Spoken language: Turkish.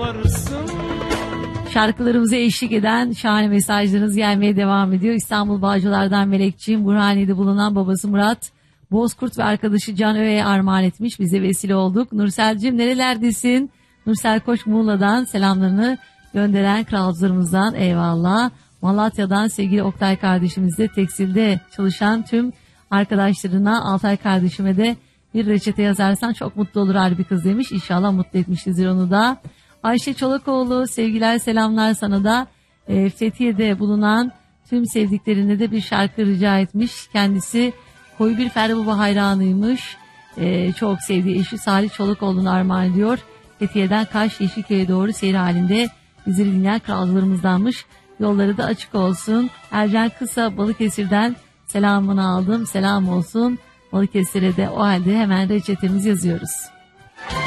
varsın. Şarkılarımıza eşlik eden şahane mesajlarınız gelmeye devam ediyor. İstanbul Bağcılar'dan Melekçiğim, Burhaniye'de bulunan babası Murat Bozkurt ve arkadaşı Can Öğe'ye armağan etmiş. Bize vesile olduk. Nursel'cim nerelerdesin? Nursel Koç Muğla'dan selamlarını gönderen kralcılarımızdan eyvallah. Malatya'dan sevgili Oktay kardeşimiz de tekstilde çalışan tüm arkadaşlarına, Altay kardeşime de bir reçete yazarsan çok mutlu olur harbi kız demiş. İnşallah mutlu etmişizdir onu da. Ayşe Çolakoğlu sevgiler selamlar sana da. Fethiye'de bulunan tüm sevdiklerine de bir şarkı rica etmiş. Kendisi koyu bir Ferdi Baba hayranıymış. Çok sevdiği eşi Salih Çolakoğlu'nu armağan ediyor. Fethiye'den Kaş Yeşilköy'e doğru seyir halinde bizleri dinleyen kralcılarımızdanmış. Yolları da açık olsun. Ercan Kısa Balıkesir'den selamını aldım. Selam olsun. Balıkesir'e de o halde hemen reçetemizi yazıyoruz.